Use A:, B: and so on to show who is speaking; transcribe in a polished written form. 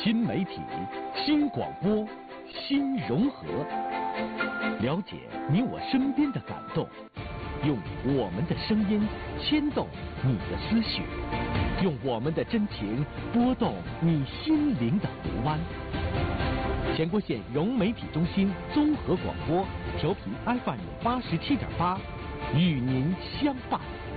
A: 新媒体、新广播、新融合，了解你我身边的感动，用我们的声音牵动你的思绪，用我们的真情拨动你心灵的湖湾。前郭县融媒体中心综合广播，调频 FM 87.8，与您相伴。